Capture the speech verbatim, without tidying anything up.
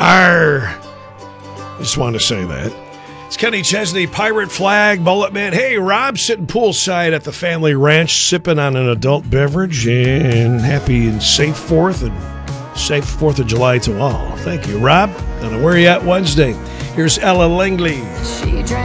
Arr. Just want to say that. It's Kenny Chesney, Pirate Flag, Bullet Man. Hey, Rob, sitting poolside at the family ranch, sipping on an adult beverage, and happy and safe fourth and safe fourth of July to all. Thank you, Rob. And where are you at Wednesday? Here's Ella Langley. She drank